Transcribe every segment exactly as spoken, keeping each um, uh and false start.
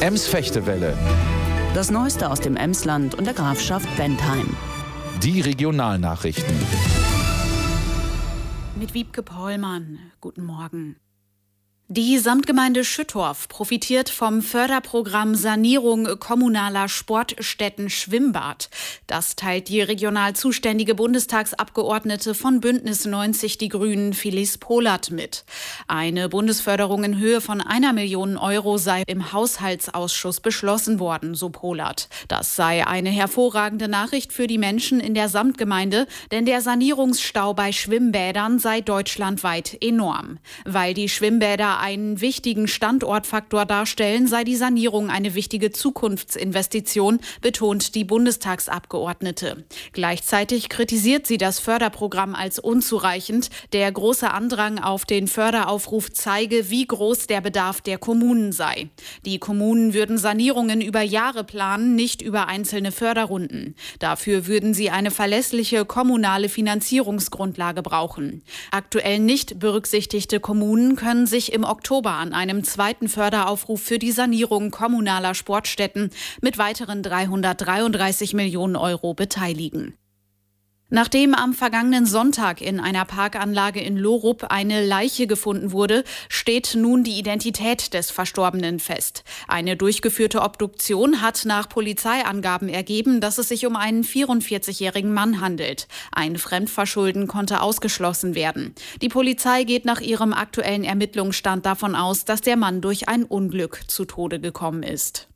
Ems-Fechtewelle. Das Neueste aus dem Emsland und der Grafschaft Bentheim. Die Regionalnachrichten. Mit Wiebke Pollmann. Guten Morgen. Die Samtgemeinde Schüttorf profitiert vom Förderprogramm Sanierung kommunaler Sportstätten Schwimmbad. Das teilt die regional zuständige Bundestagsabgeordnete von Bündnis neunzig Die Grünen, Phyllis Pohlert, mit. Eine Bundesförderung in Höhe von einer Million Euro sei im Haushaltsausschuss beschlossen worden, so Pohlert. Das sei eine hervorragende Nachricht für die Menschen in der Samtgemeinde, denn der Sanierungsstau bei Schwimmbädern sei deutschlandweit enorm. Weil die Schwimmbäder einen wichtigen Standortfaktor darstellen, sei die Sanierung eine wichtige Zukunftsinvestition, betont die Bundestagsabgeordnete. Gleichzeitig kritisiert sie das Förderprogramm als unzureichend. Der große Andrang auf den Förderaufruf zeige, wie groß der Bedarf der Kommunen sei. Die Kommunen würden Sanierungen über Jahre planen, nicht über einzelne Förderrunden. Dafür würden sie eine verlässliche kommunale Finanzierungsgrundlage brauchen. Aktuell nicht berücksichtigte Kommunen können sich im Oktober an einem zweiten Förderaufruf für die Sanierung kommunaler Sportstätten mit weiteren dreihundertdreiunddreißig Millionen Euro beteiligen. Nachdem am vergangenen Sonntag in einer Parkanlage in Lorup eine Leiche gefunden wurde, steht nun die Identität des Verstorbenen fest. Eine durchgeführte Obduktion hat nach Polizeiangaben ergeben, dass es sich um einen vierundvierzigjährigen Mann handelt. Ein Fremdverschulden konnte ausgeschlossen werden. Die Polizei geht nach ihrem aktuellen Ermittlungsstand davon aus, dass der Mann durch ein Unglück zu Tode gekommen ist.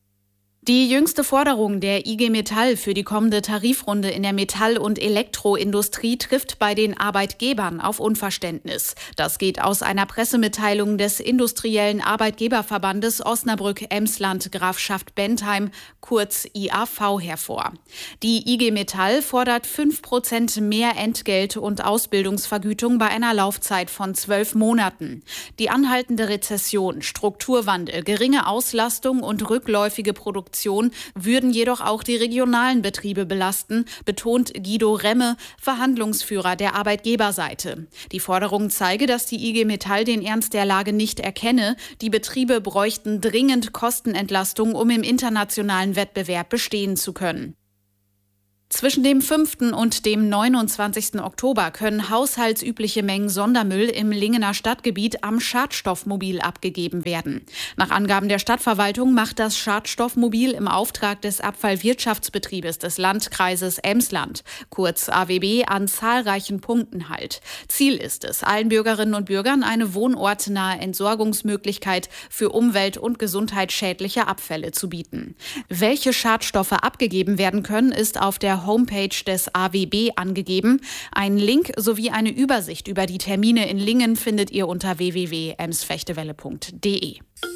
Die jüngste Forderung der I G Metall für die kommende Tarifrunde in der Metall- und Elektroindustrie trifft bei den Arbeitgebern auf Unverständnis. Das geht aus einer Pressemitteilung des Industriellen Arbeitgeberverbandes Osnabrück-Emsland Grafschaft Bentheim, kurz I A V, hervor. Die I G Metall fordert fünf Prozent mehr Entgelt und Ausbildungsvergütung bei einer Laufzeit von zwölf Monaten. Die anhaltende Rezession, Strukturwandel, geringe Auslastung und rückläufige Produktion würden jedoch auch die regionalen Betriebe belasten, betont Guido Remme, Verhandlungsführer der Arbeitgeberseite. Die Forderung zeige, dass die I G Metall den Ernst der Lage nicht erkenne. Die Betriebe bräuchten dringend Kostenentlastung, um im internationalen Wettbewerb bestehen zu können. Zwischen dem fünften und dem neunundzwanzigsten Oktober können haushaltsübliche Mengen Sondermüll im Lingener Stadtgebiet am Schadstoffmobil abgegeben werden. Nach Angaben der Stadtverwaltung macht das Schadstoffmobil im Auftrag des Abfallwirtschaftsbetriebes des Landkreises Emsland, kurz A W B, an zahlreichen Punkten Halt. Ziel ist es, allen Bürgerinnen und Bürgern eine wohnortnahe Entsorgungsmöglichkeit für umwelt- und gesundheitsschädliche Abfälle zu bieten. Welche Schadstoffe abgegeben werden können, ist auf der Homepage des A W B angegeben. Einen Link sowie eine Übersicht über die Termine in Lingen findet ihr unter w w w punkt emsfechtewelle punkt d e.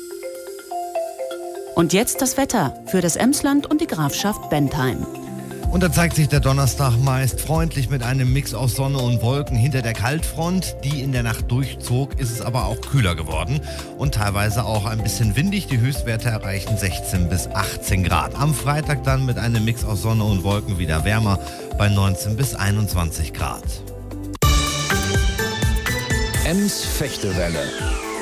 Und jetzt das Wetter für das Emsland und die Grafschaft Bentheim. Und da zeigt sich der Donnerstag meist freundlich mit einem Mix aus Sonne und Wolken. Hinter der Kaltfront, die in der Nacht durchzog, ist es aber auch kühler geworden und teilweise auch ein bisschen windig. Die Höchstwerte erreichen sechzehn bis achtzehn Grad. Am Freitag dann mit einem Mix aus Sonne und Wolken wieder wärmer bei neunzehn bis einundzwanzig Grad. Ems-Fechtewelle.